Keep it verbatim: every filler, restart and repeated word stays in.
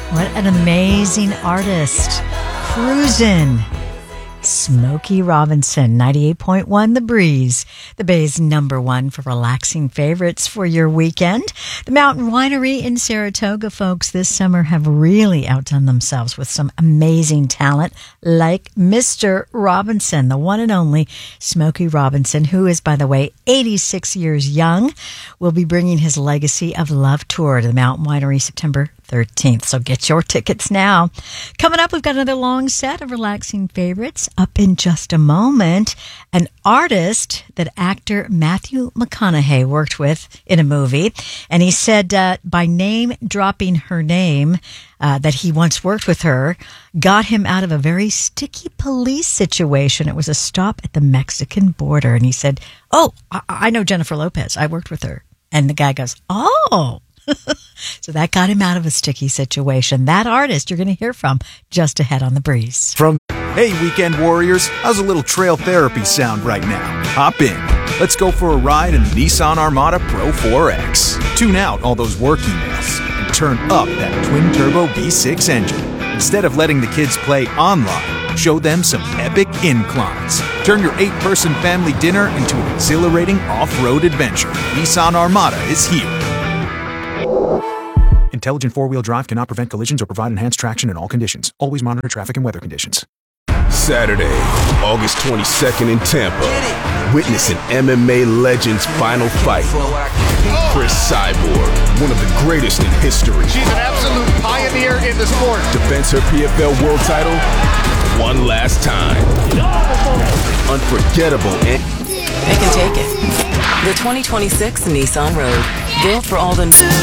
What an amazing artist. Cruisin'. Smokey Robinson, ninety-eight point one The Breeze, the Bay's number one for relaxing favorites for your weekend. The Mountain Winery in Saratoga, folks, this summer have really outdone themselves with some amazing talent like Mister Robinson, the one and only Smokey Robinson, who is, by the way, eighty-six years young, will be bringing his Legacy of Love tour to the Mountain Winery September thirteenth. So get your tickets now. Coming up, we've got another long set of relaxing favorites. Up in just a moment, an artist that actor Matthew McConaughey worked with in a movie. And he said uh, by name dropping her name, uh, that he once worked with her, got him out of a very sticky police situation. It was a stop at the Mexican border. And he said, oh, I, I know Jennifer Lopez. I worked with her. And the guy goes, oh. So that got him out of a sticky situation. That artist you're going to hear from just ahead on The Breeze. From Hey, weekend warriors, how's a little trail therapy sound right now? Hop in. Let's go for a ride in the Nissan Armada Pro four X. Tune out all those work emails and turn up that twin-turbo V six engine. Instead of letting the kids play online, show them some epic inclines. Turn your eight-person family dinner into an exhilarating off-road adventure. Nissan Armada is here. Intelligent four-wheel drive cannot prevent collisions or provide enhanced traction in all conditions. Always monitor traffic and weather conditions. Saturday, August twenty-second in Tampa. Witness an M M A legend's final fight. Chris Cyborg, one of the greatest in history. She's an absolute pioneer in the sport. Defends her P F L world title one last time. Unforgettable and... They can take it. The twenty twenty-six Nissan Rogue. Built for all the...